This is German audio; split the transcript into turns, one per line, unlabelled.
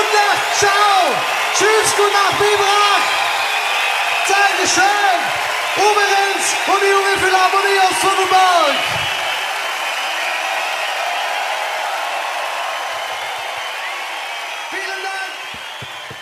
Ende. Ciao. Tschüss, gute Nacht, Biberach. Dankeschön. Uwe Renz und die junge Philharmonie aus Tunnelbau.